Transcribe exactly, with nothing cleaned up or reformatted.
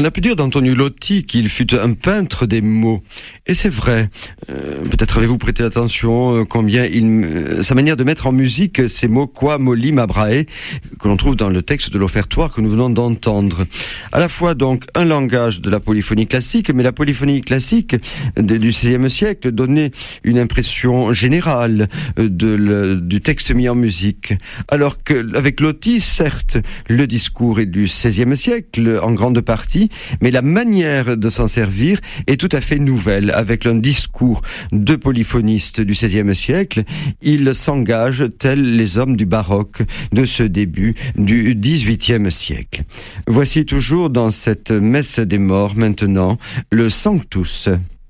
On a pu dire d'Antonio Lotti qu'il fut un peintre des mots. Et c'est vrai. Euh, peut-être avez-vous prêté attention euh, combien il, euh, sa manière de mettre en musique ces mots qua molim abrae que l'on trouve dans le texte de l'offertoire que nous venons d'entendre. À la fois donc un langage de la polyphonie classique, mais la polyphonie classique de, du seizième siècle donnait une impression générale de le, du texte mis en musique. Alors que avec Lotti, certes, le discours est du seizième siècle en grande partie, mais la manière de s'en servir est tout à fait nouvelle. Avec un discours de polyphoniste du seizième siècle, il s'engage tels les hommes du baroque de ce début du dix-huitième siècle. Voici toujours dans cette messe des morts maintenant le Sanctus.